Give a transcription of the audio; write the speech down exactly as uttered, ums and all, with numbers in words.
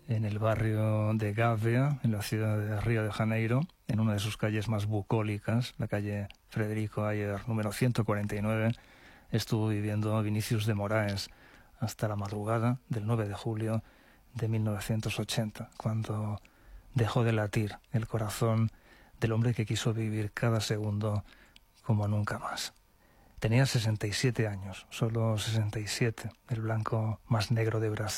en el barrio de Gávea, en la ciudad de Río de Janeiro, en una de sus calles más bucólicas, la calle Frederico Ayer, número ciento cuarenta y nueve, estuvo viviendo Vinícius de Moraes hasta la madrugada del nueve de julio de mil novecientos ochenta, cuando dejó de latir el corazón del hombre que quiso vivir cada segundo como nunca más. Tenía sesenta y siete años, solo sesenta y siete, el blanco más negro de Brasil.